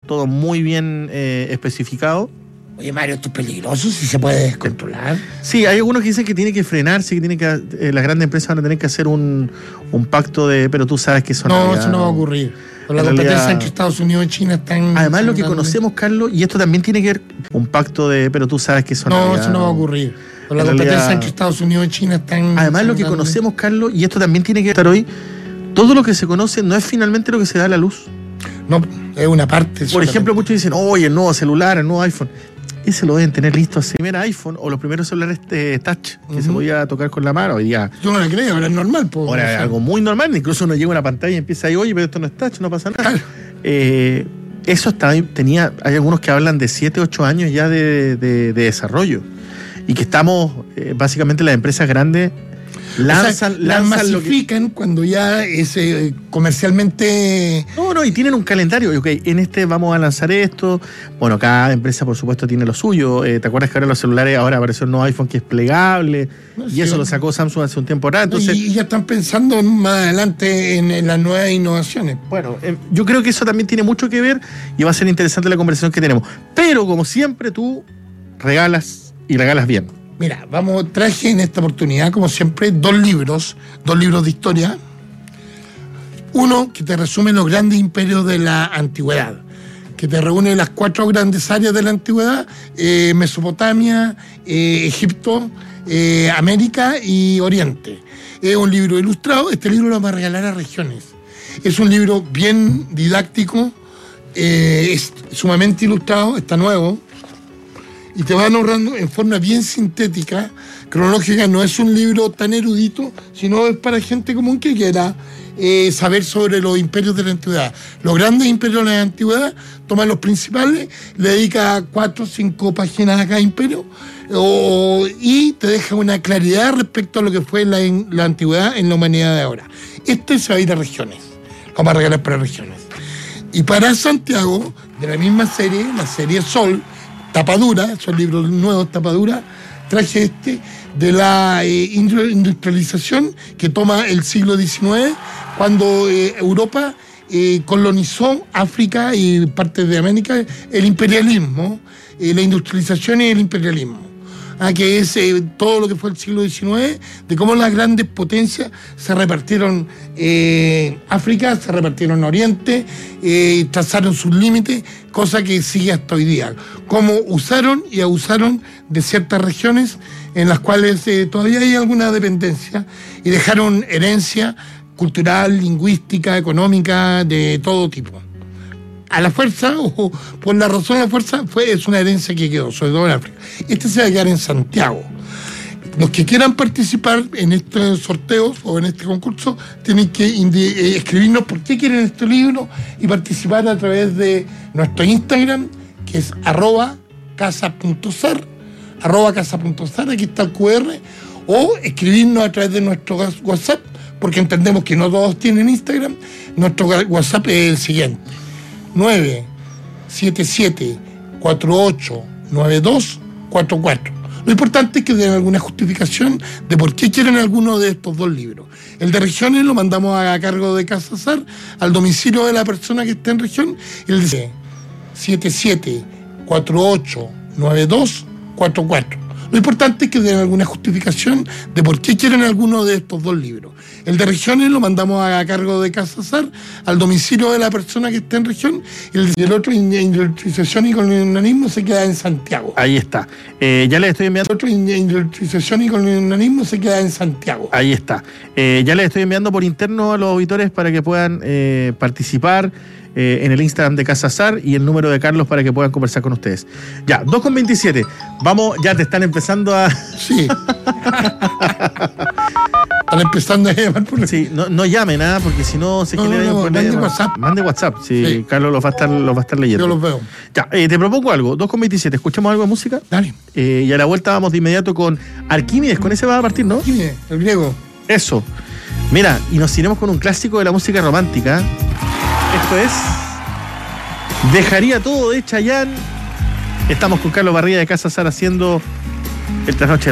todo muy bien especificado. Oye, Mario, esto es peligroso si se puede descontrolar. Sí, hay algunos que dicen que tiene que frenarse, que tiene que las grandes empresas van a tener que hacer un pacto de... Pero tú sabes que eso no va a ocurrir. Con la competencia entre Estados Unidos y China están... Además, lo que conocemos, Carlos, y esto también tiene que ver un pacto de... Pero tú sabes que eso no va a ocurrir. Con la competencia entre Estados Unidos y China están... Además, lo que conocemos, Carlos, y esto también tiene que ver hoy, todo lo que se conoce no es finalmente lo que se da a la luz. No, es una parte. Por ejemplo, muchos dicen, oye, el nuevo celular, el nuevo iPhone. Ese lo deben tener listo hace el primer iPhone o los primeros celulares touch que se podía tocar con la mano. Hoy día, yo no lo creo, ahora es normal. Ahora es algo muy normal, incluso uno llega a una pantalla y empieza ahí, oye, pero esto no es touch, no pasa nada. Claro. Eso hay algunos que hablan de 7, 8 años ya de desarrollo. Y que estamos, básicamente las empresas grandes lanzan masifican cuando ya es comercialmente... No, y tienen un calendario. Ok, en este vamos a lanzar esto. Bueno, cada empresa, por supuesto, tiene lo suyo. ¿Te acuerdas que ahora los celulares, ahora apareció un nuevo iPhone que es plegable? Y eso lo sacó Samsung hace un tiempo atrás. Entonces, y ya están pensando más adelante en las nuevas innovaciones. Bueno, yo creo que eso también tiene mucho que ver y va a ser interesante la conversación que tenemos. Pero, como siempre, tú regalas y regalas bien. Mira, traje en esta oportunidad, como siempre, dos libros de historia. Uno que te resume los grandes imperios de la antigüedad, que te reúne las 4 grandes áreas de la antigüedad: Mesopotamia, Egipto, América y Oriente. Es un libro ilustrado. Este libro lo vamos a regalar a regiones. Es un libro bien didáctico, es sumamente ilustrado, está nuevo. Y te van ahorrando en forma bien sintética, cronológica. No es un libro tan erudito, sino es para gente común que quiera saber sobre los imperios de la antigüedad. Los grandes imperios de la antigüedad, toma los principales, le dedica 4 o 5 páginas a cada imperio y te deja una claridad respecto a lo que fue la antigüedad en la humanidad de ahora. Este se va a ir a regiones. Vamos a regalar para regiones. Y para Santiago, de la misma serie, la serie Sol, tapadura, son libros nuevos, tapadura, traje de la industrialización que toma el siglo XIX, cuando Europa colonizó África y partes de América, el imperialismo, la industrialización y el imperialismo. Que es todo lo que fue el siglo XIX, de cómo las grandes potencias se repartieron África, se repartieron Oriente, trazaron sus límites, cosa que sigue hasta hoy día. Cómo usaron y abusaron de ciertas regiones en las cuales todavía hay alguna dependencia y dejaron herencia cultural, lingüística, económica, de todo tipo. A la fuerza, o por la razón de la fuerza, es una herencia que quedó, sobre todo en África. Se va a quedar en Santiago. Los que quieran participar en estos sorteos o en este concurso tienen que escribirnos por qué quieren este libro y participar a través de nuestro Instagram, que es @casa.sar, aquí está el QR, o escribirnos a través de nuestro WhatsApp, porque entendemos que no todos tienen Instagram. Nuestro WhatsApp es el siguiente: 977-489244. Lo importante es que den alguna justificación de por qué quieren alguno de estos dos libros. El de regiones lo mandamos a cargo de Casa Sar, al domicilio de la persona que esté en región. El de 77-489244. Lo importante es que den alguna justificación de por qué quieren alguno de estos dos libros. El de regiones lo mandamos a cargo de Casa Sar, al domicilio de la persona que esté en región, y el otro, industrialización y colonialismo, se queda en Santiago. Ahí está. Ya les estoy enviando... El otro, industrialización y colonialismo, se queda en Santiago. Ahí está. Ya les estoy enviando por interno a los auditores para que puedan participar en el Instagram de Casa Sar y el número de Carlos para que puedan conversar con ustedes. Ya, 2:27. Vamos, ya te están empezando a... Sí. Están empezando a llamar por... Sí, no llamen, porque si no se genera... Mande WhatsApp. Mande WhatsApp, sí. Carlos los va a estar leyendo. Yo los veo. Ya, te propongo algo, 2:27. ¿Escuchamos algo de música? Dale. Y a la vuelta vamos de inmediato con Arquímedes, con ese va a partir, ¿no? Arquímedes, el griego. Eso. Mira, y nos iremos con un clásico de la música romántica. Esto es Dejaría todo de Chayanne. Estamos con Carlos Barría de Casa Sar haciendo el trasnoche.